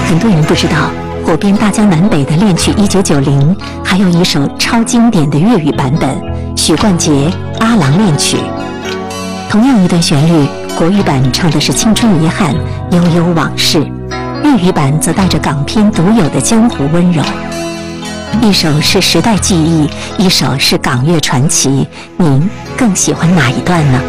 很多人不知道，火遍大江南北的恋曲1990，还有一首超经典的粤语版本，许冠杰《阿郎恋曲》。同样一段旋律，国语版唱的是青春遗憾、悠悠往事，粤语版则带着港片独有的江湖温柔。一首是时代记忆，一首是港乐传奇，您更喜欢哪一段呢？